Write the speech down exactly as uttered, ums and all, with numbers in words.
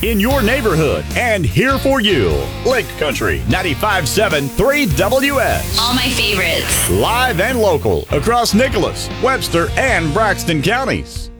in your neighborhood and here for you. Lake Country ninety-five point seven three W S. All my favorites. Live and local across Nicholas, Webster, and Braxton counties.